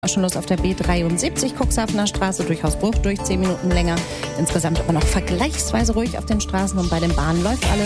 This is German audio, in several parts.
Schon los auf der B73, Cuxhavener Straße, durch Hausbruch, durch 10 Minuten länger. Insgesamt aber noch vergleichsweise ruhig auf den Straßen und bei den Bahnen läuft alles.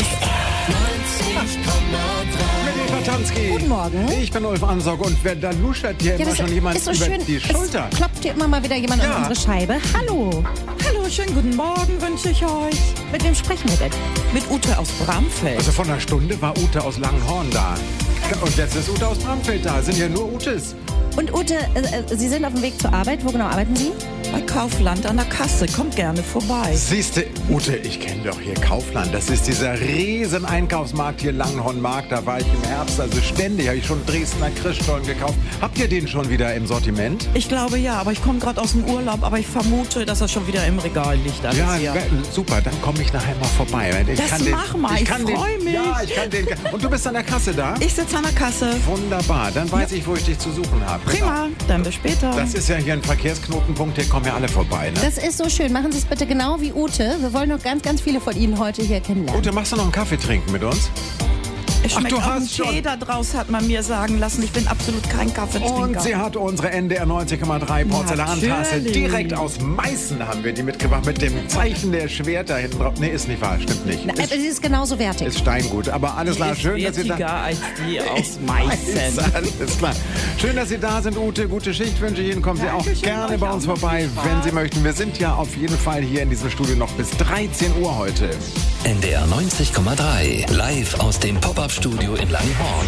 Tanski. Guten Morgen. Ich bin Ulf Ansog und wer da luschert hier immer schon jemand ist so über schön, die Schulter. Es klopft hier immer mal wieder jemand an unsere Scheibe. Hallo. Hallo, schönen guten Morgen wünsche ich euch. Mit wem sprechen wir denn? Mit Ute aus Bramfeld. Also vor einer Stunde war Ute aus Langenhorn da. Und jetzt ist Ute aus Bramfeld da. Sind ja nur Utes. Und Ute, Sie sind auf dem Weg zur Arbeit. Wo genau arbeiten Sie? Bei Kaufland an der Kasse. Kommt gerne vorbei. Siehste, Ute, ich kenne doch hier Kaufland. Das ist dieser riesen Einkaufsmarkt hier, Langenhornmarkt. Da war ich im Herbst, also ständig habe ich schon Dresdner Christstollen gekauft. Habt ihr den schon wieder im Sortiment? Ich glaube ja, aber ich komme gerade aus dem Urlaub. Aber ich vermute, dass er schon wieder im Regal liegt. Alles Ja, hier. super, dann komme ich nachher mal vorbei. Mach mal, ich freue mich. Ja, ich kann den. Und du bist an der Kasse da? Ich sitze an der Kasse. Wunderbar, dann weiß ich, wo ich dich zu suchen habe. Prima, dann bis später. Das ist ja hier ein Verkehrsknotenpunkt, hier kommen ja alle vorbei, ne? Das ist so schön. Machen Sie es bitte genau wie Ute. Wir wollen noch ganz, ganz viele von Ihnen heute hier kennenlernen. Ute, machst du noch einen Kaffee trinken mit uns? Es schmeckt du auch ein hast schon. Tee da draus, hat man mir sagen lassen. Ich bin absolut kein Kaffeetrinker. Und sie hat unsere NDR 90,3 Porzellantasse. Natürlich. Direkt aus Meißen haben wir die mitgebracht mit dem Zeichen der Schwerter hinten drauf. Nee, ist nicht wahr, stimmt nicht. Na, sie ist genauso wertig. Ist Steingut, aber alles klar, schön, dass Sie da als die aus Meißen. Alles klar. Schön, dass Sie da sind, Ute. Gute Schicht wünsche ich Ihnen. Kommen Sie auch Dankeschön, gerne euch bei uns auch noch vorbei, viel wenn Spaß. Sie möchten. Wir sind ja auf jeden Fall hier in diesem Studio noch bis 13 Uhr heute. NDR 90,3. Live aus dem Pop-Up-Studio in Langenhorn.